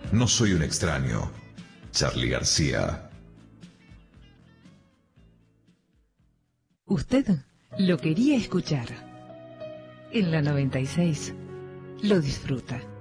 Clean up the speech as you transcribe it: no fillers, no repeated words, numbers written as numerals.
No soy un extraño. Charly García. Usted lo quería escuchar. En la 96 lo disfruta.